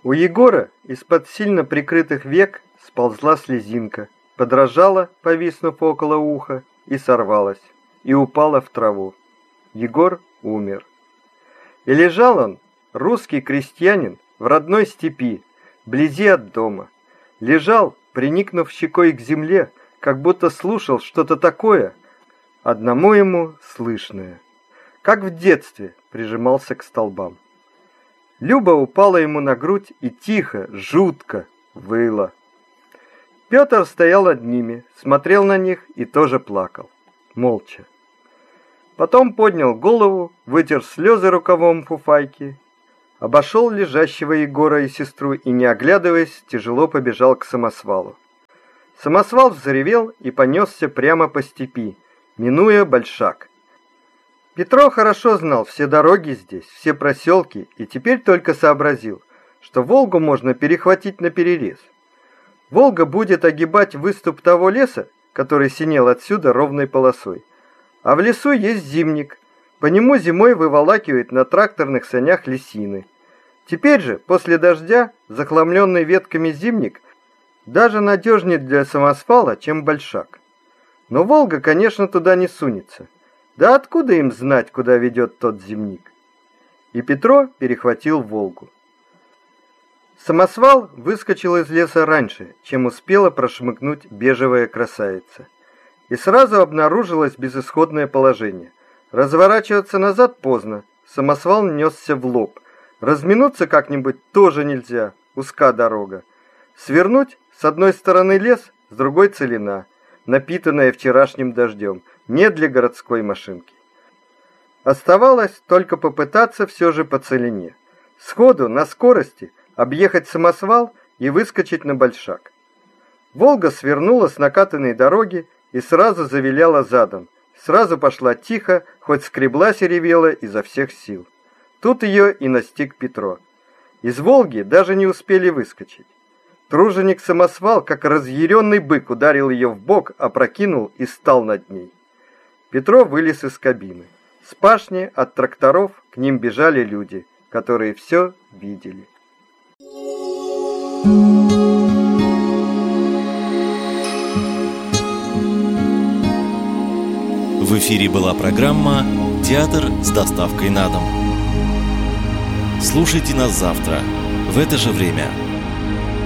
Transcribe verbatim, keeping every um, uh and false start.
У Егора из-под сильно прикрытых век сползла слезинка, подражала, повиснув около уха, и сорвалась, и упала в траву. Егор умер. И лежал он, русский крестьянин, в родной степи, вблизи от дома. Лежал, приникнув щекой к земле, как будто слушал что-то такое, одному ему слышное. Как в детстве прижимался к столбам. Люба упала ему на грудь и тихо, жутко выла. Петр стоял над ними, смотрел на них и тоже плакал, молча. Потом поднял голову, вытер слезы рукавом фуфайки, обошел лежащего Егора и сестру и, не оглядываясь, тяжело побежал к самосвалу. Самосвал взревел и понесся прямо по степи, минуя Большак. Петро хорошо знал все дороги здесь, все проселки, и теперь только сообразил, что Волгу можно перехватить наперерез. Волга будет огибать выступ того леса, который синел отсюда ровной полосой. А в лесу есть зимник. По нему зимой выволакивают на тракторных санях лесины. Теперь же, после дождя, захламленный ветками зимник даже надежнее для самосвала, чем Большак. Но Волга, конечно, туда не сунется. Да откуда им знать, куда ведет тот зимник? И Петро перехватил Волгу. Самосвал выскочил из леса раньше, чем успела прошмыгнуть бежевая красавица. И сразу обнаружилось безысходное положение. Разворачиваться назад поздно, самосвал несся в лоб. Разминуться как-нибудь тоже нельзя, узка дорога. Свернуть с одной стороны лес, с другой целина, напитанная вчерашним дождем, не для городской машинки. Оставалось только попытаться все же по целине. Сходу, на скорости, объехать самосвал и выскочить на Большак. Волга свернула с накатанной дороги и сразу завиляла задом. Сразу пошла тихо, хоть скреблась и ревела изо всех сил. Тут ее и настиг Петро. Из Волги даже не успели выскочить. Труженик-самосвал, как разъяренный бык, ударил ее в бок, опрокинул и стал над ней. Петро вылез из кабины. С пашни от тракторов к ним бежали люди, которые все видели. В эфире была программа «Театр с доставкой на дом». Слушайте нас завтра в это же время.